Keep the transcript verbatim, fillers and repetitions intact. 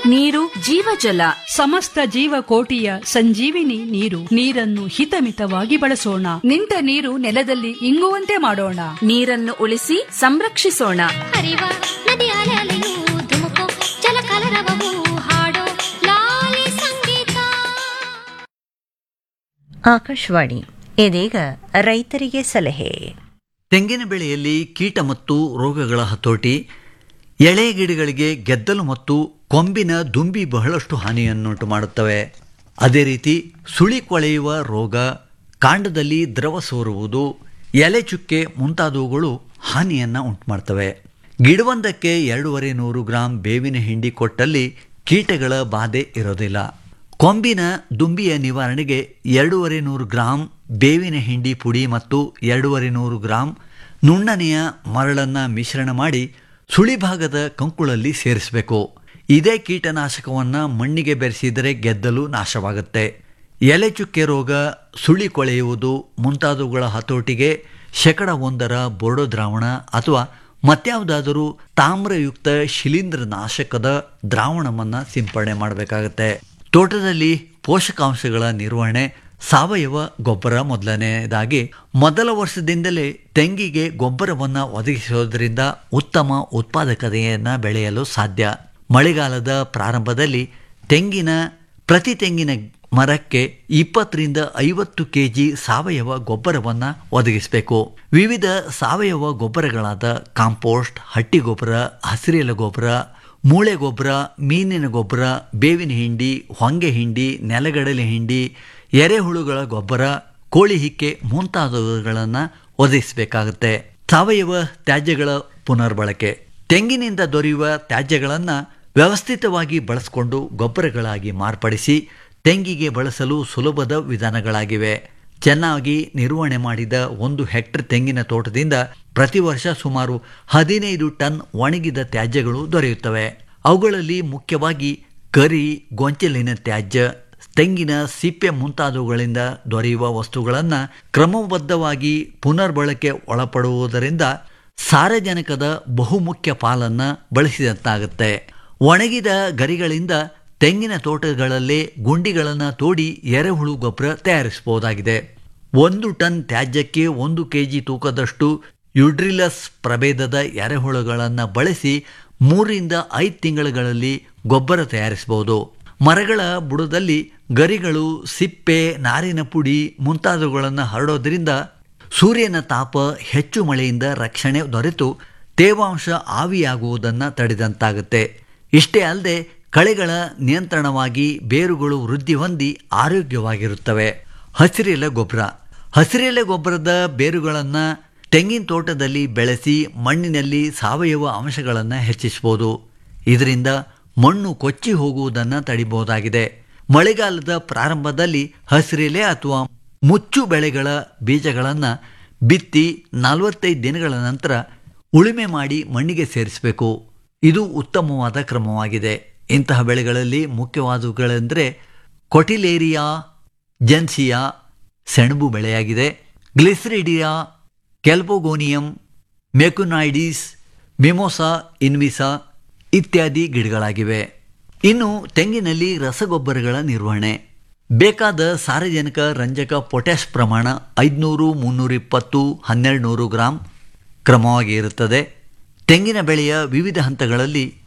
ನೀರು ಜೀವಜಲ. ಸಮಸ್ತ ಜೀವಕೋಟಿಯ ಸಂಜೀವಿನಿ ನೀರು. ನೀರನ್ನು ಹಿತಮಿತವಾಗಿ ಬಳಸೋಣ. ನಿಂತ ನೀರು ನೆಲದಲ್ಲಿ ಇಂಗುವಂತೆ ಮಾಡೋಣ. ನೀರನ್ನು ಉಳಿಸಿ ಸಂರಕ್ಷಿಸೋಣ. ಹರಿವ ನದಿ ಅಲೆಯಲೆಯೂ ಧುಮುಕು ಜಲಕಲರವವು ಹಾಡೋ ಲಾಲಿ ಸಂಗೀತ. ಆಕಾಶವಾಣಿ ಇದೀಗ ರೈತರಿಗೆ ಸಲಹೆ. ತೆಂಗಿನ ಬೆಳೆಯಲ್ಲಿ ಕೀಟ ಮತ್ತು ರೋಗಗಳ ಹತೋಟಿ. ಎಳೆ ಗಿಡಗಳಿಗೆ ಗೆದ್ದಲು ಮತ್ತು ಕೊಂಬಿನ ದುಂಬಿ ಬಹಳಷ್ಟು ಹಾನಿಯನ್ನುಂಟು ಮಾಡುತ್ತವೆ. ಅದೇ ರೀತಿ ಸುಳಿ ಕೊಳೆಯುವ ರೋಗ, ಕಾಂಡದಲ್ಲಿ ದ್ರವ ಸೋರುವುದು, ಎಲೆ ಚುಕ್ಕೆ ಮುಂತಾದವುಗಳು ಹಾನಿಯನ್ನು ಉಂಟು ಮಾಡ್ತವೆ. ಗಿಡವೊಂದಕ್ಕೆ ಎರಡೂವರೆ ನೂರು ಗ್ರಾಂ ಬೇವಿನ ಹಿಂಡಿ ಕೊಟ್ಟಲ್ಲಿ ಕೀಟಗಳ ಬಾಧೆ ಇರೋದಿಲ್ಲ. ಕೊಂಬಿನ ದುಂಬಿಯ ನಿವಾರಣೆಗೆ ಎರಡೂವರೆ ನೂರು ಗ್ರಾಂ ಬೇವಿನ ಹಿಂಡಿ ಪುಡಿ ಮತ್ತು ಎರಡೂವರೆ ನೂರು ಗ್ರಾಂ ನುಣ್ಣನೆಯ ಮರಳನ್ನು ಮಿಶ್ರಣ ಮಾಡಿ ಸುಳಿಭಾಗದ ಕಂಕುಳಲ್ಲಿ ಸೇರಿಸಬೇಕು. ಇದೇ ಕೀಟನಾಶಕವನ್ನು ಮಣ್ಣಿಗೆ ಬೆರೆಸಿದರೆ ಗೆದ್ದಲು ನಾಶವಾಗುತ್ತೆ. ಎಲೆ ಚುಕ್ಕೆ ರೋಗ, ಸುಳಿ ಕೊಳೆಯುವುದು ಮುಂತಾದವುಗಳ ಹತೋಟಿಗೆ ಶೇಕಡ ಒಂದರ ಬೋರ್ಡೋ ದ್ರಾವಣ ಅಥವಾ ಮತ್ಯಾವುದಾದರೂ ತಾಮ್ರಯುಕ್ತ ಶಿಲೀಂಧ್ರ ನಾಶಕದ ದ್ರಾವಣವನ್ನು ಸಿಂಪಡಣೆ ಮಾಡಬೇಕಾಗತ್ತೆ. ತೋಟದಲ್ಲಿ ಪೋಷಕಾಂಶಗಳ ನಿರ್ವಹಣೆ, ಸಾವಯವ ಗೊಬ್ಬರ ಮೊದಲನೆಯದಾಗಿ. ಮೊದಲ ವರ್ಷದಿಂದಲೇ ತೆಂಗಿಗೆ ಗೊಬ್ಬರವನ್ನು ಒದಗಿಸೋದ್ರಿಂದ ಉತ್ತಮ ಉತ್ಪಾದಕತೆಯನ್ನು ಬೆಳೆಯಲು ಸಾಧ್ಯ. ಮಳೆಗಾಲದ ಪ್ರಾರಂಭದಲ್ಲಿ ತೆಂಗಿನ ಪ್ರತಿ ತೆಂಗಿನ ಮರಕ್ಕೆ ಇಪ್ಪತ್ತರಿಂದ ಐವತ್ತು ಕೆ ಜಿ ಸಾವಯವ ಗೊಬ್ಬರವನ್ನು ಒದಗಿಸಬೇಕು. ವಿವಿಧ ಸಾವಯವ ಗೊಬ್ಬರಗಳಾದ ಕಾಂಪೋಸ್ಟ್, ಹಟ್ಟಿ ಗೊಬ್ಬರ, ಹಸಿರೆಲೆ ಗೊಬ್ಬರ, ಮೂಳೆ ಗೊಬ್ಬರ, ಮೀನಿನ ಗೊಬ್ಬರ, ಬೇವಿನ ಹಿಂಡಿ, ಹೊಂಗೆ ಹಿಂಡಿ, ನೆಲಗಡಲೆ ಹಿಂಡಿ, ಎರೆಹುಳುಗಳ ಗೊಬ್ಬರ, ಕೋಳಿ ಹಿಕ್ಕೆ ಮುಂತಾದವುಗಳನ್ನು ಒದಗಿಸಬೇಕಾಗುತ್ತೆ. ಸಾವಯವ ತ್ಯಾಜ್ಯಗಳ ಪುನರ್ಬಳಕೆ. ತೆಂಗಿನಿಂದ ದೊರೆಯುವ ತ್ಯಾಜ್ಯಗಳನ್ನು ವ್ಯವಸ್ಥಿತವಾಗಿ ಬಳಸಿಕೊಂಡು ಗೊಬ್ಬರಗಳಾಗಿ ಮಾರ್ಪಡಿಸಿ ತೆಂಗಿಗೆ ಬಳಸಲು ಸುಲಭದ ವಿಧಾನಗಳಾಗಿವೆ. ಚೆನ್ನಾಗಿ ನಿರ್ವಹಣೆ ಮಾಡಿದ ಒಂದು ಹೆಕ್ಟರ್ ತೆಂಗಿನ ತೋಟದಿಂದ ಪ್ರತಿ ವರ್ಷ ಸುಮಾರು ಹದಿನೈದು ಟನ್ ಒಣಗಿದ ತ್ಯಾಜ್ಯಗಳು ದೊರೆಯುತ್ತವೆ. ಅವುಗಳಲ್ಲಿ ಮುಖ್ಯವಾಗಿ ಕರಿ, ಗೊಂಚಲಿನ ತ್ಯಾಜ್ಯ, ತೆಂಗಿನ ಸಿಪ್ಪೆ ಮುಂತಾದವುಗಳಿಂದ ದೊರೆಯುವ ವಸ್ತುಗಳನ್ನು ಕ್ರಮಬದ್ಧವಾಗಿ ಪುನರ್ಬಳಕೆ ಒಳಪಡುವುದರಿಂದ ಸಾರಜನಕದ ಬಹುಮುಖ್ಯ ಪಾಲನ್ನು ಬಳಸಿದಂತಾಗುತ್ತೆ. ಒಣಗಿದ ಗರಿಗಳಿಂದ ತೆಂಗಿನ ತೋಟಗಳಲ್ಲೇ ಗುಂಡಿಗಳನ್ನು ತೋಡಿ ಎರೆಹುಳು ಗೊಬ್ಬರ ತಯಾರಿಸಬಹುದಾಗಿದೆ. ಒಂದು ಟನ್ ತ್ಯಾಜ್ಯಕ್ಕೆ ಒಂದು ಕೆ ಜಿ ತೂಕದಷ್ಟು ಯುಡ್ರಿಲಸ್ ಪ್ರಭೇದದ ಎರೆಹುಳುಗಳನ್ನು ಬಳಸಿ ಮೂರರಿಂದ ಐದು ತಿಂಗಳುಗಳಲ್ಲಿ ಗೊಬ್ಬರ ತಯಾರಿಸಬಹುದು. ಮರಗಳ ಬುಡದಲ್ಲಿ ಗರಿಗಳು, ಸಿಪ್ಪೆ, ನಾರಿನ ಪುಡಿ ಮುಂತಾದವುಗಳನ್ನು ಹರಡೋದ್ರಿಂದ ಸೂರ್ಯನ ತಾಪ, ಹೆಚ್ಚು ಮಳೆಯಿಂದ ರಕ್ಷಣೆ ದೊರೆತು ತೇವಾಂಶ ಆವಿಯಾಗುವುದನ್ನು ತಡೆದಂತಾಗುತ್ತೆ. ಇಷ್ಟೇ ಅಲ್ಲದೆ ಕಳೆಗಳ ನಿಯಂತ್ರಣವಾಗಿ ಬೇರುಗಳು ವೃದ್ಧಿ ಹೊಂದಿ ಆರೋಗ್ಯವಾಗಿರುತ್ತವೆ. ಹಸಿರೆಲೆ ಗೊಬ್ಬರ. ಹಸಿರೆಲೆ ಗೊಬ್ಬರದ ಬೇರುಗಳನ್ನು ತೆಂಗಿನ ತೋಟದಲ್ಲಿ ಬೆಳೆಸಿ ಮಣ್ಣಿನಲ್ಲಿ ಸಾವಯವ ಅಂಶಗಳನ್ನು ಹೆಚ್ಚಿಸಬಹುದು. ಇದರಿಂದ ಮಣ್ಣು ಕೊಚ್ಚಿ ಹೋಗುವುದನ್ನು ತಡೆಯಬಹುದಾಗಿದೆ. ಮಳೆಗಾಲದ ಪ್ರಾರಂಭದಲ್ಲಿ ಹಸಿರೆಲೆ ಅಥವಾ ಮುಚ್ಚು ಬೆಳೆಗಳ ಬೀಜಗಳನ್ನು ಬಿತ್ತಿ ನಲವತ್ತೈದು ದಿನಗಳ ನಂತರ ಉಳುಮೆ ಮಾಡಿ ಮಣ್ಣಿಗೆ ಸೇರಿಸಬೇಕು. ಇದು ಉತ್ತಮವಾದ ಕ್ರಮವಾಗಿದೆ. ಇಂತಹ ಬೆಳೆಗಳಲ್ಲಿ ಮುಖ್ಯವಾದವುಗಳೆಂದರೆ ಕೊಟಿಲೇರಿಯಾ ಜೆನ್ಸಿಯಾ ಸೆಣಬು ಬೆಳೆಯಾಗಿದೆ. ಗ್ಲಿಸ್ರಿಡಿಯಾ, ಕೆಲ್ಪೋಗೋನಿಯಂ, ಮೆಕುನೈಡಿಸ್, ಮಿಮೋಸಾ ಇನ್ವಿಸಾ ಇತ್ಯಾದಿ ಗಿಡಗಳಾಗಿವೆ. ಇನ್ನು ತೆಂಗಿನಲ್ಲಿ ರಸಗೊಬ್ಬರಗಳ ನಿರ್ವಹಣೆ. ಬೇಕಾದ ಸಾರಜನಕ, ರಂಜಕ, ಪೊಟ್ಯಾಷ್ ಪ್ರಮಾಣ ಐದುನೂರು, ಮುನ್ನೂರ ಇಪ್ಪತ್ತು, ಹನ್ನೆರಡು ನೂರು ಗ್ರಾಂ ಕ್ರಮವಾಗಿ ಇರುತ್ತದೆ. ತೆಂಗಿನ ಬೆಳೆಯ ವಿವಿಧ ಹಂತಗಳಲ್ಲಿ